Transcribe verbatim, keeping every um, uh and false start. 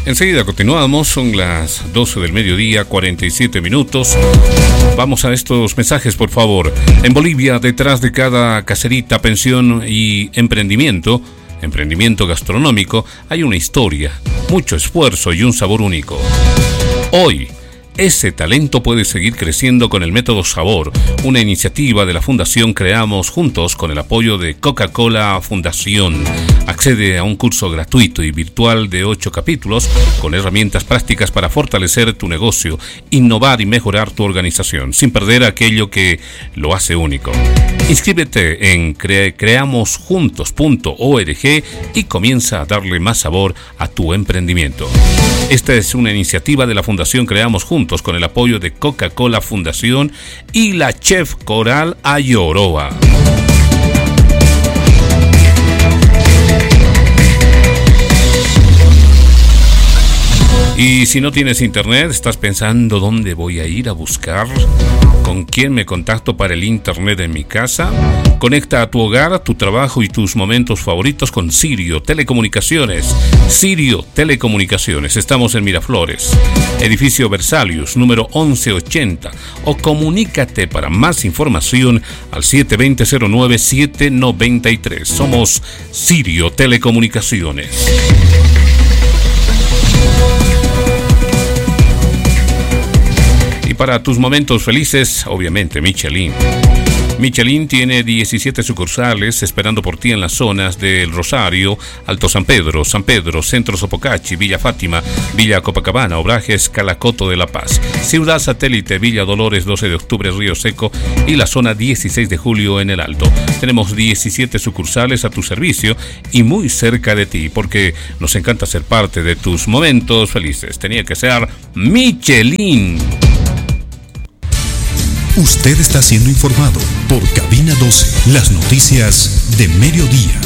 Enseguida continuamos, son las doce del mediodía, cuarenta y siete minutos. Vamos a estos mensajes, por favor. En Bolivia, detrás de cada caserita, pensión y emprendimiento, emprendimiento gastronómico, hay una historia, mucho esfuerzo y un sabor único. Hoy, ese talento puede seguir creciendo con el método Sabor, una iniciativa de la Fundación Creamos Juntos con el apoyo de Coca-Cola Fundación. Accede a un curso gratuito y virtual de ocho capítulos con herramientas prácticas para fortalecer tu negocio, innovar y mejorar tu organización, sin perder aquello que lo hace único. Inscríbete en cre- creamos juntos punto org y comienza a darle más sabor a tu emprendimiento. Esta es una iniciativa de la Fundación Creamos Juntos con el apoyo de Coca-Cola Fundación y la chef Coral Ayoroa. Y si no tienes internet, estás pensando dónde voy a ir a buscar, con quién me contacto para el internet en mi casa. Conecta a tu hogar, tu trabajo y tus momentos favoritos con Sirio Telecomunicaciones. Sirio Telecomunicaciones, estamos en Miraflores, edificio Versalius, número once ochenta, o comunícate para más información al siete dos cero cero nueve siete nueve tres. Somos Sirio Telecomunicaciones. Y para tus momentos felices, obviamente, Michelin. Michelin tiene diecisiete sucursales esperando por ti en las zonas del Rosario, Alto San Pedro, San Pedro, Centro Sopocachi, Villa Fátima, Villa Copacabana, Obrajes, Calacoto de La Paz, Ciudad Satélite, Villa Dolores, doce de octubre, Río Seco y la zona dieciséis de julio en el Alto. Tenemos diecisiete sucursales a tu servicio y muy cerca de ti, porque nos encanta ser parte de tus momentos felices. Tenía que ser Michelin. Usted está siendo informado por Cabina doce, las noticias de mediodía.